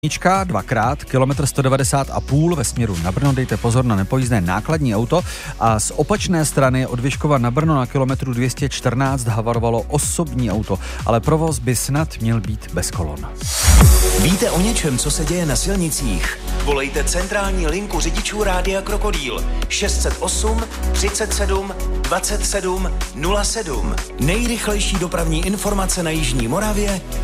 Jednička, dvakrát, kilometr 190,5 ve směru na Brno, dejte pozor na nepojízdné nákladní auto a z opačné strany od Vyškova na Brno na kilometru 214 havarovalo osobní auto, ale provoz by snad měl být bez kolon. Víte o něčem, co se děje na silnicích? Volejte centrální linku řidičů Rádia Krokodýl 608 37 27 07. Nejrychlejší dopravní informace na jižní Moravě